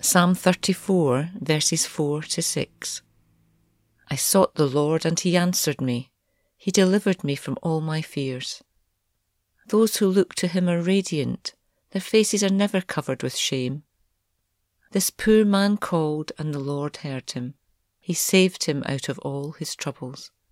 Psalm 34, verses 4 to 6. I sought the Lord, and he answered me. He delivered me from all my fears. Those who look to him are radiant. Their faces are never covered with shame. This poor man called, and the Lord heard him. He saved him out of all his troubles.